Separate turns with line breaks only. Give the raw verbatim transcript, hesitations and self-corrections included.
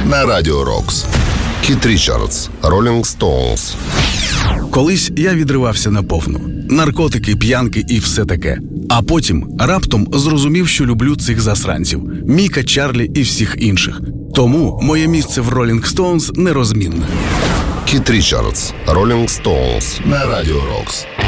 на Радіо Рокс. Кіт Річардс, Rolling Stones.
Колись я відривався наповну. Наркотики, п'янки і все таке. А потім раптом зрозумів, що люблю цих засранців. Міка, Чарлі і всіх інших. Тому моє місце в Rolling Stones нерозмінне.
Кіт Річардс, Rolling Stones на Радіо Рокс.